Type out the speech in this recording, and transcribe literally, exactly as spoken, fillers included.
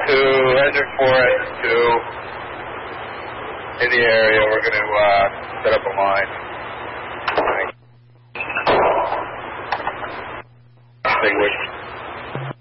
two, engine four, engine two, in the area. We're going to uh, set up a line. Distinguished.